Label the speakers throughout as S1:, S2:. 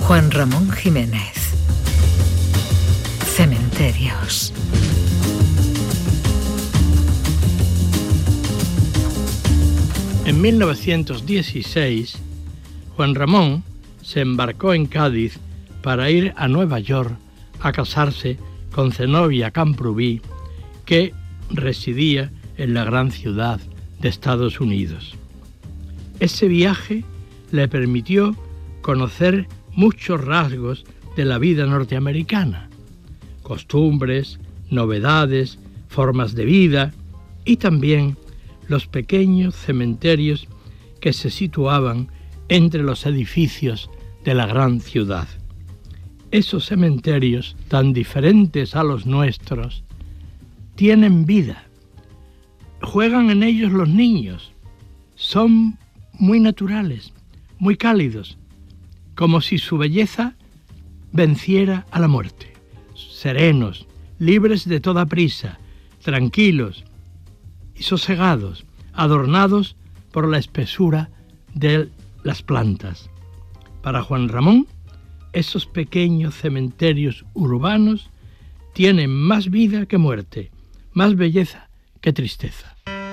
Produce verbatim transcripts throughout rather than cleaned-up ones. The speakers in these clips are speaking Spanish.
S1: Juan Ramón Jiménez. Cementerios.
S2: En mil novecientos dieciséis, Juan Ramón se embarcó en Cádiz para ir a Nueva York a casarse con Zenobia Camprubí, que residía en la gran ciudad de Estados Unidos. Ese viaje le permitió conocer muchos rasgos de la vida norteamericana, costumbres, novedades, formas de vida y también los pequeños cementerios que se situaban entre los edificios de la gran ciudad. Esos cementerios, tan diferentes a los nuestros, tienen vida. Juegan en ellos los niños. Son muy naturales, muy cálidos, como si su belleza venciera a la muerte. Serenos, libres de toda prisa, tranquilos y sosegados, adornados por la espesura de las plantas. Para Juan Ramón, esos pequeños cementerios urbanos tienen más vida que muerte, más belleza que tristeza.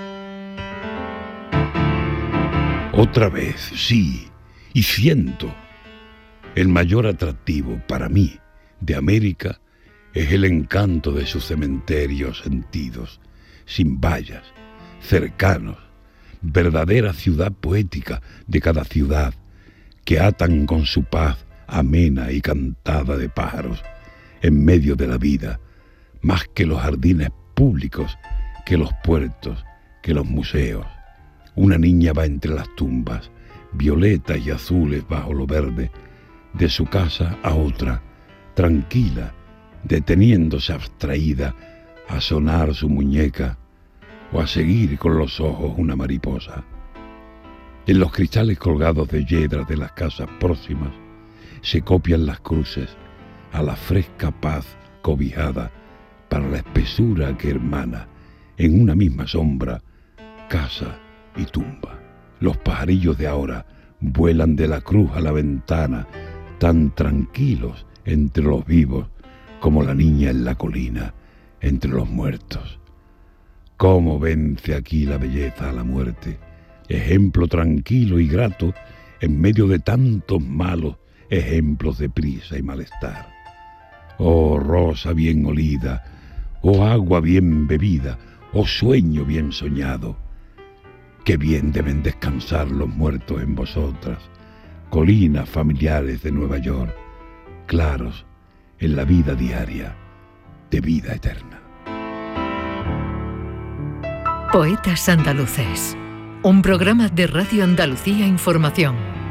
S3: Otra vez, sí, y siento. El mayor atractivo para mí de América es el encanto de sus cementerios sentidos, sin vallas, cercanos, verdadera ciudad poética de cada ciudad, que atan con su paz amena y cantada de pájaros en medio de la vida, más que los jardines públicos, que los puertos, que los museos. Una niña va entre las tumbas, violetas y azules bajo lo verde, de su casa a otra, tranquila, deteniéndose abstraída a sonar su muñeca o a seguir con los ojos una mariposa. En los cristales colgados de yedras de las casas próximas se copian las cruces a la fresca paz cobijada para la espesura que hermana en una misma sombra casa y tumba. Los pajarillos de ahora vuelan de la cruz a la ventana tan tranquilos entre los vivos como la niña en la colina entre los muertos. ¿Cómo vence aquí la belleza a la muerte? Ejemplo tranquilo y grato en medio de tantos malos ejemplos de prisa y malestar. Oh rosa bien olida, oh agua bien bebida, oh sueño bien soñado, qué bien deben descansar los muertos en vosotras, colinas familiares de Nueva York, claros en la vida diaria de vida eterna.
S1: Poetas andaluces, un programa de Radio Andalucía Información.